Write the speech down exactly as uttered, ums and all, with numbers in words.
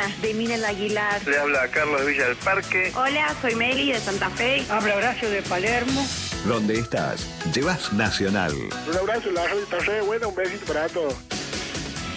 de Minel Aguilar. Le habla Carlos Villa del Parque. Hola, soy Meli de Santa Fe. Habla Horacio de Palermo. Donde estás, llevas Nacional. Un abrazo, la radio está re buena, un besito para todos.